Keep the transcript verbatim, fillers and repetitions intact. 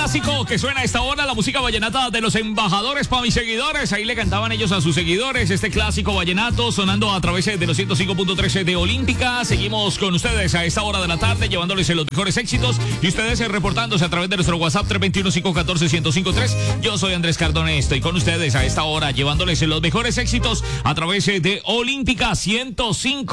clásico que suena a esta hora, la música vallenata de los embajadores para mis seguidores. Ahí le cantaban ellos a sus seguidores este clásico vallenato sonando a través de los ciento cinco punto trece de Olímpica. Seguimos con ustedes a esta hora de la tarde llevándoles los mejores éxitos y ustedes reportándose a través de nuestro WhatsApp tres dos uno, cinco uno cuatro, uno cero cinco tres. Yo soy Andrés Cardone, estoy con ustedes a esta hora llevándoles los mejores éxitos a través de Olímpica ciento cinco.